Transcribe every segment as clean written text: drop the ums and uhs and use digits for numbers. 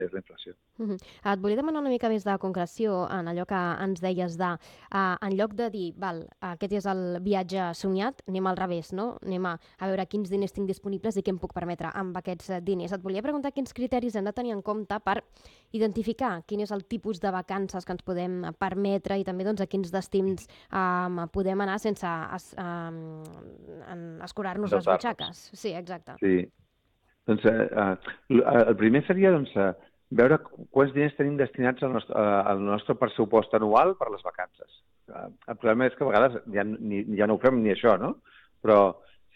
és la inflació. Et volia demanar una mica més de concreció en allò que ens deies en lloc de dir, val, aquest és el viatge somiat, anem al revés, no? Anem a veure quins diners tinc disponibles i què em puc permetre amb aquests diners. Et volia preguntar quins criteris hem de tenir en compte per identificar quin és el tipus de vacances que ens podem permetre i també doncs, a quins destins podem anar sense escurar-nos les Endeutar-nos. butxaques. Sí, exacte. Sí. Doncs el primer seria veure quants diners tenim destinats al nostre pressupost anual per les vacances. El problema és que a vegades ja no ho fem ni això, no? Però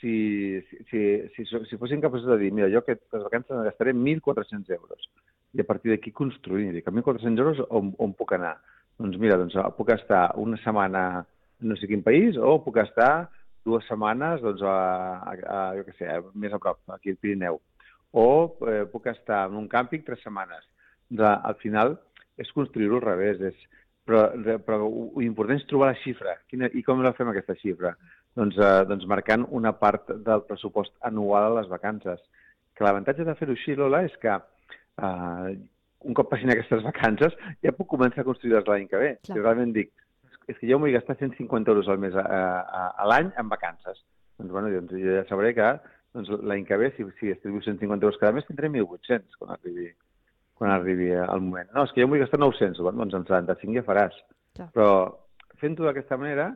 si fóssim capaços de dir, mira, jo aquestes vacances me gastaré 1.400 euros i a partir d'aquí construir, dic, a 1.400 euros on puc anar? Doncs mira, puc estar una setmana a no sé quin país o puc estar 2 setmanes jo què sé, més a prop, aquí al Pirineu. O puc estar en un càmping 3 setmanes. Al final és construir-ho al revés. Però l'important és trobar la xifra. I com la fem, aquesta xifra? Doncs marcant una part del pressupost anual a les vacances. Que l'avantatge de fer-ho així, Lola, és que un cop passin aquestes vacances ja puc començar a construir-les l'any que ve. Clar. Si realment dic, és que jo m'ho vull gastar 150 euros al mes a l'any en vacances. Doncs jo ja sabré que l'any que ve, si escriu 150 euros cada mes, tindré 1.800 quan arribi el moment. No, és que jo em vull gastar 900, doncs en 75 ja faràs. Clar. Però fent-ho d'aquesta manera,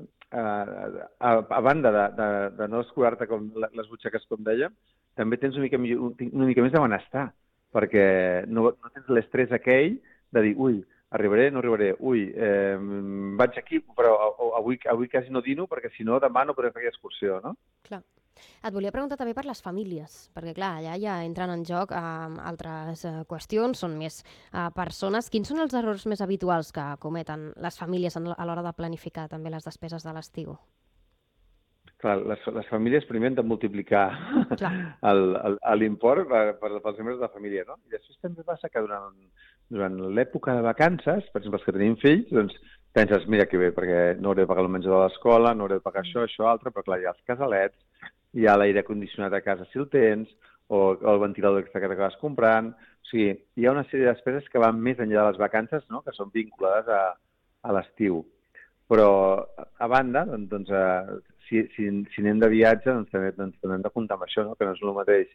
a banda de no descuidar-te com les butxaques, com dèiem, també tens una mica més de benestar, perquè no tens l'estrès aquell de dir, ui, arribaré, no arribaré, ui, vaig aquí, però avui quasi no dino perquè si no demà no podré fer aquella excursió, no? Clar. Et volia preguntar també per les famílies, perquè clar, allà ja entren en joc altres qüestions, són més persones. Quins són els errors més habituals que cometen les famílies a l'hora de planificar també les despeses de l'estiu? Clar, les famílies primer han de multiplicar l'import pels membres de la família, no? I després també passa que durant l'època de vacances, per exemple, els que tenim fills, doncs penses, mira que bé, perquè no hauré de pagar el menjador de l'escola, no hauré de pagar això, altre, però clar, hi ha els casalets, hi ha l'aire condicionat a casa si el tens, o el ventilador extra que t'acabes comprant. O sigui, hi ha una sèrie de despeses que van més enllà de les vacances, no?, que són vinculades a l'estiu. Però, a banda, si anem de viatge, també hem de comptar amb això, no?, que no és el mateix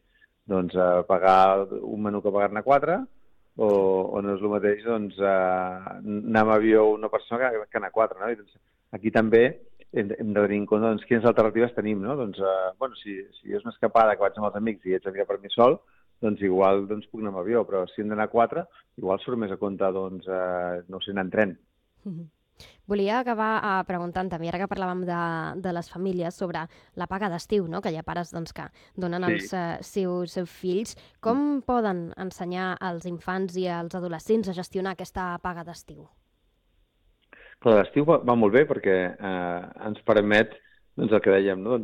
pagar un menú que pagar-ne 4, o no és el mateix anar amb avió una persona que anar 4, no? I, aquí també hem de tenir en compte quines alternatives tenim, no? Si és una escapada que vaig amb els amics i ets a mirar per mi sol, igual puc anar amb avió, però si hem d'anar 4, igual surt més a compte, no sé, anar en tren. Volia acabar preguntant també, ara que parlàvem de les famílies, sobre la paga d'estiu, no?, que hi ha pares que donen als seus fills. Com poden ensenyar als infants i als adolescents a gestionar aquesta paga d'estiu? Clar, l'estiu va molt bé perquè ens permet, el que dèiem, no?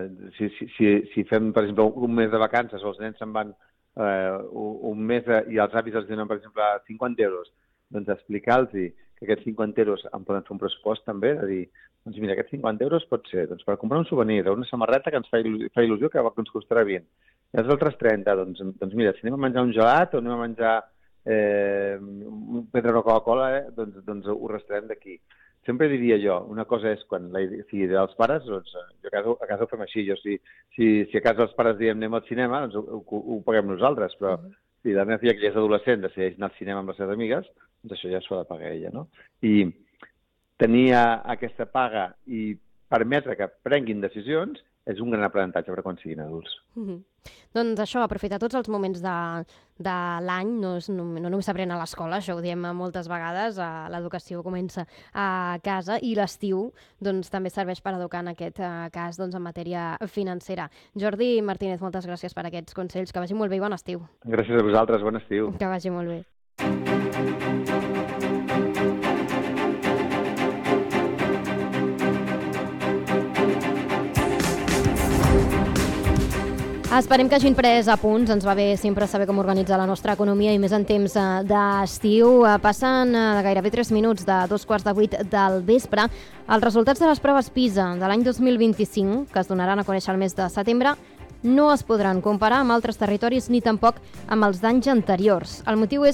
Si fem, per exemple, un mes de vacances o els nens se'n van un mes i els avis els donen, per exemple, 50 euros, explicar-los que aquests 50 euros en poden fer un pressupost també, de dir, mira, aquests 50 euros pot ser per comprar un souvenir, una samarreta que ens fa il·lusió que ens costarà 20. I els altres 30, mira, si anem a menjar un gelat o anem a menjar prendre una Coca-Cola, ho restarem d'aquí. Sempre diria jo, una cosa és quan dels pares, jo a casa ho fem així. Si a casa els pares diem anem al cinema, ho paguem nosaltres, però si la meva filla, que ja és adolescent, decideix anar al cinema amb les seves amigues, això ja s'ho ha de pagar ella, no? I tenir aquesta paga i permetre que prenguin decisions és un gran aprenentatge per quan siguin adults. Doncs això, aprofitar tots els moments de l'any, no només s'aprèn a l'escola, això ho diem moltes vegades, l'educació comença a casa i l'estiu també serveix per educar en aquest cas en matèria financera. Jordi Martínez, moltes gràcies per aquests consells, que vagi molt bé i bon estiu. Gràcies a vosaltres, bon estiu. Que vagi molt bé. Esperem que hagin pres apunts. Ens va bé sempre saber com organitzar la nostra economia i més en temps d'estiu. Passen de gairebé 3 minuts de 7:15 del vespre. Els resultats de les proves PISA de l'any 2025, que es donaran a conèixer el mes de setembre, no es podran comparar amb altres territoris ni tampoc amb els d'anys anteriors. El motiu és